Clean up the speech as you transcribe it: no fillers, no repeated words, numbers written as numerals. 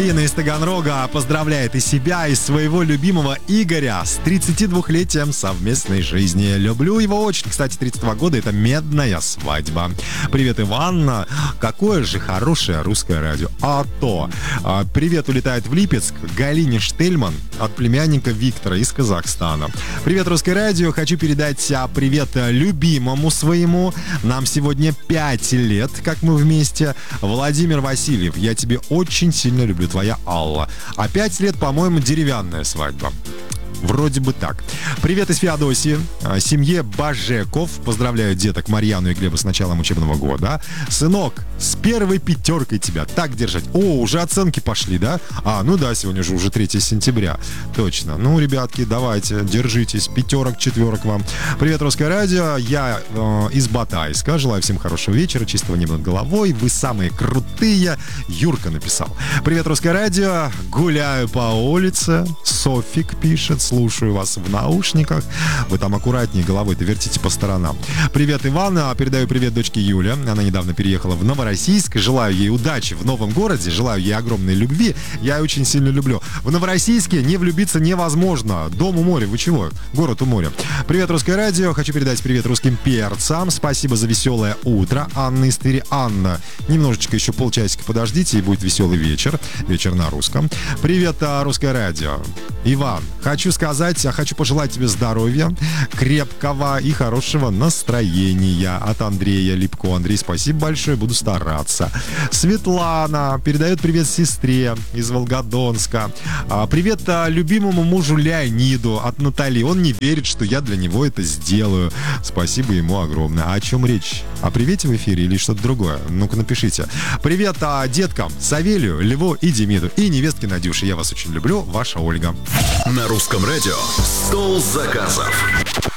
Алина из Таганрога поздравляет и себя, и своего любимого Игоря с 32-летием совместной жизни. Люблю его очень. Кстати, 32 года — это медная свадьба. Привет, Иван. Какое же хорошее русское радио. А то. Привет улетает в Липецк Галине Штельман от племянника Виктора из Казахстана. Привет, русское радио. Хочу передать привет любимому своему. Нам сегодня 5 лет, как мы вместе. Владимир Васильев, я тебе очень сильно люблю, твоя Алла. А 5 лет, по-моему, деревянная свадьба. Вроде бы так. Привет из Феодосии. Семье Бажеков. Поздравляю деток Марьяну и Глеба с началом учебного года. Сынок, с первой 5 тебя. Так держать. О, уже оценки пошли, да? Ну да, сегодня же уже 3 сентября. Точно. Ну, ребятки, давайте, держитесь. 5, 4 вам. Привет, русское радио. Я из Батайска. Желаю всем хорошего вечера, чистого неба над головой. Вы самые крутые. Юрка написал. Привет, русское радио. Гуляю по улице. Софик пишет. Слушаю вас в наушниках. Вы там аккуратнее головой-то вертите по сторонам. Привет, Иван. Передаю привет дочке Юле. Она недавно переехала в Новороссийск. Желаю ей удачи в новом городе. Желаю ей огромной любви. Я очень сильно люблю. В Новороссийске не влюбиться невозможно. Дом у моря. Вы чего? Город у моря. Привет, русское радио. Хочу передать привет русским перцам. Спасибо за веселое утро. Анна из Твери. Анна, немножечко еще полчасика подождите, и будет веселый вечер. Вечер на русском. Привет, русское радио. Иван, хочу пожелать тебе здоровья, крепкого и хорошего настроения от Андрея Липко. Андрей, спасибо большое, буду стараться. Светлана передает привет сестре из Волгодонска. Привет любимому мужу Леониду от Натальи. Он не верит, что я для него это сделаю. Спасибо ему огромное. А о чем речь? О привете в эфире или что-то другое? Ну-ка напишите. Привет деткам Савелию, Льву и Демиду. И невестке Надюше. Я вас очень люблю. Ваша Ольга. На русском радио «Стол заказов».